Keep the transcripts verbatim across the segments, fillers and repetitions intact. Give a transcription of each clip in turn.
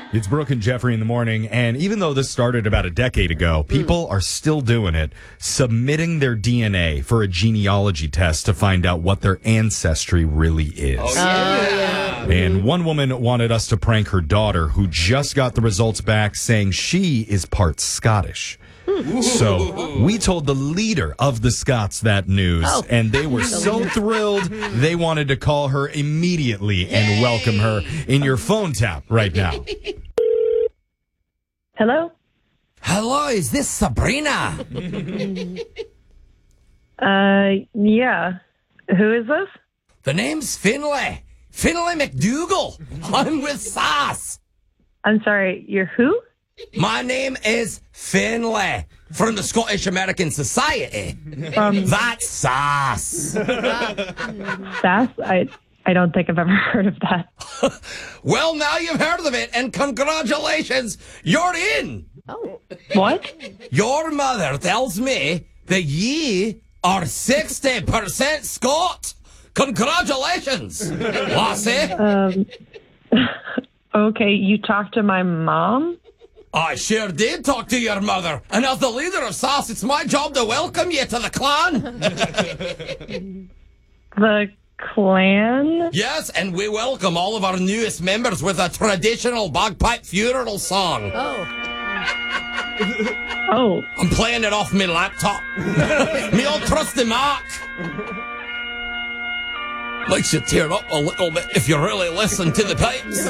It's Brooke and Jeffrey in the morning, and even though this started about a decade ago, people mm. are still doing it, submitting their D N A for a genealogy test to find out what their ancestry really is. Oh, yeah. And one woman wanted us to prank her daughter, who just got the results back, saying she is part Scottish. So we told the leader of the Scots that news, oh. and they were so thrilled they wanted to call her immediately and Yay. welcome her in your phone tap right now. Hello? Hello, is this Sabrina? uh, yeah. Who is this? The name's Finlay. Finlay McDougal. I'm with S A S. I'm sorry, you're who? My name is Finlay from the Scottish American Society. From That's S A S. S A S? I, I don't think I've ever heard of that. Well, now you've heard of it, and congratulations, you're in. Oh. What? Your mother tells me that ye are sixty percent Scot. Congratulations, lassie. Um, okay, you talked to my mom? I sure did talk to your mother. And as the leader of S A S, it's my job to welcome you to the clan. The clan? Yes, and we welcome all of our newest members with a traditional bagpipe funeral song. Oh. Oh. I'm playing it off my laptop. Me old trusty Mark. Makes you tear up a little bit if you really listen to the pipes.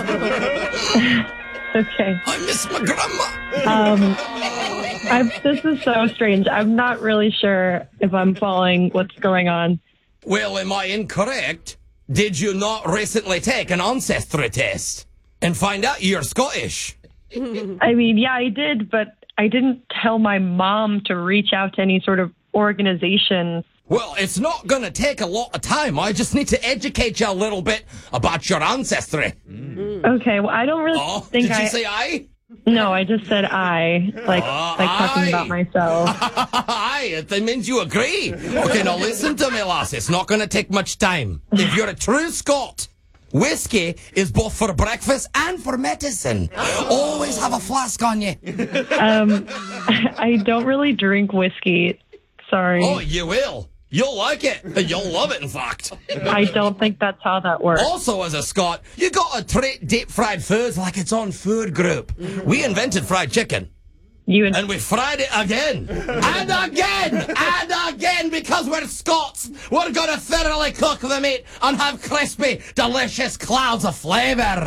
Okay. I miss my grandma. Um, I've, this is so strange. I'm not really sure if I'm following what's going on. Well, am I incorrect? Did you not recently take an ancestry test and find out you're Scottish? I mean, yeah, I did, but I didn't tell my mom to reach out to any sort of organization. Well, it's not going to take a lot of time. I just need to educate you a little bit about your ancestry. Mm. Okay, well, I don't really oh, think did I... you say I? No, I just said I, like, uh, like talking I. about myself. Aye, that means you agree. Okay, now listen to me, lass. It's not going to take much time. If you're a true Scot, whiskey is both for breakfast and for medicine. Always have a flask on you. Um, I don't really drink whiskey. Sorry. Oh, you will. You'll like it. You'll love it, in fact. I don't think that's how that works. Also, as a Scot, you got to treat deep-fried foods like it's on Food Group. We invented fried chicken. You in- and we fried it again. And again. And again, because we're Scots. We're going to thoroughly cook the meat and have crispy, delicious clouds of flavour.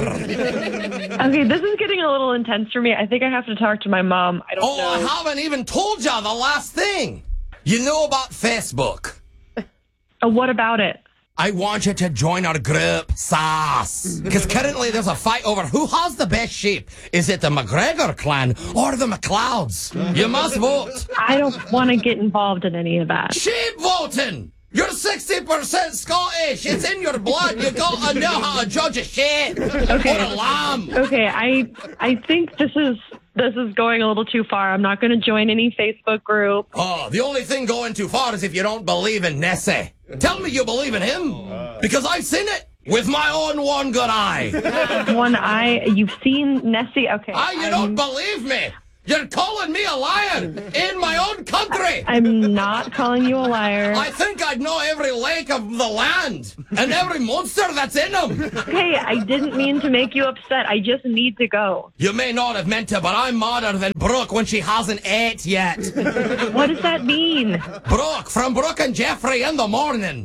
Okay, this is getting a little intense for me. I think I have to talk to my mom. I don't oh, know. I haven't even told you the last thing. You know about Facebook? Uh, what about it? I want you to join our group, S A S. Because currently there's a fight over who has the best sheep. Is it the McGregor clan or the McLeods? You must vote. I don't want to get involved in any of that. Sheep voting! You're sixty percent Scottish. It's in your blood. You got to know how to judge a sheep okay. or a lamb. Okay, I I think this is this is going a little too far. I'm not going to join any Facebook group. Oh, the only thing going too far is if you don't believe in Nessie. Tell me you believe in him, because I've seen it with my own one good eye. One eye? You've seen Nessie? Okay. Ah, you I'm... don't believe me. You're calling me a liar in my own country. I'm not calling you a liar. I think I'd know every lake of the land and every monster that's in them. Hey, I didn't mean to make you upset. I just need to go. You may not have meant to, but I'm madder than Brooke when she hasn't ate yet. What does that mean? Brooke, from Brooke and Jeffrey in the morning.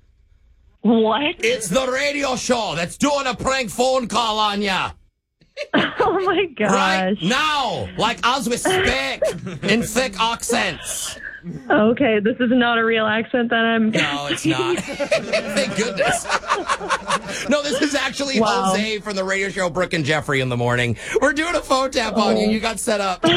What? It's the radio show that's doing a prank phone call on ya. Oh my gosh. Right now, like as we speak, in thick accents. Okay, this is not a real accent that I'm... No, it's not. Thank goodness. No, this is actually wow. Jose from the radio show Brooke and Jeffrey in the morning. We're doing a phone tap oh. on you. You got set up.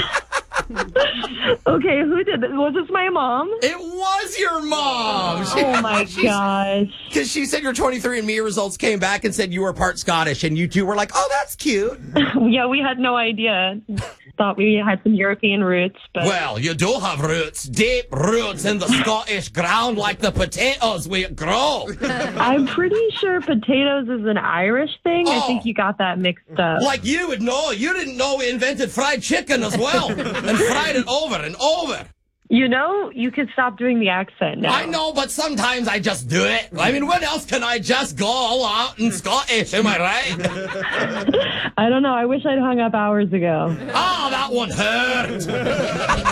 Okay, who did this? Was this my mom? It was your mom. She, oh my gosh. Because she said your twenty-three and me results came back and said you were part Scottish, and you two were like, oh, that's cute. Yeah, we had no idea. thought we had some European roots. But Well, you do have roots, deep roots in the Scottish ground like the potatoes we grow. I'm pretty sure potatoes is an Irish thing. I Oh. think you got that mixed up. Like you would know. You didn't know we invented fried chicken as well and fried it over and over. You know, you could stop doing the accent now. I know, but sometimes I just do it. I mean, when else can I just go all out in Scottish? Am I right? I don't know. I wish I'd hung up hours ago. Oh, that one hurt.